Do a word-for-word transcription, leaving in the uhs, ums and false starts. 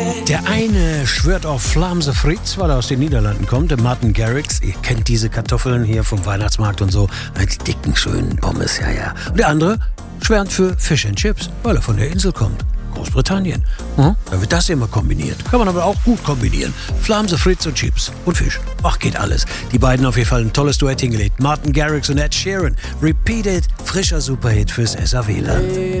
Der eine schwört auf Vlaamse Frites, weil er aus den Niederlanden kommt, der Martin Garrix. Ihr kennt diese Kartoffeln hier vom Weihnachtsmarkt und so. Die dicken, schönen Pommes, ja, ja. Und der andere schwärmt für Fish and Chips, weil er von der Insel kommt. Großbritannien. Hm? Da wird das immer kombiniert. Kann man aber auch gut kombinieren. Vlaamse Frites und Chips und Fisch. Ach, geht alles. Die beiden auf jeden Fall ein tolles Duett hingelegt. Martin Garrix und Ed Sheeran. Repeated, frischer Superhit fürs S A W-Land.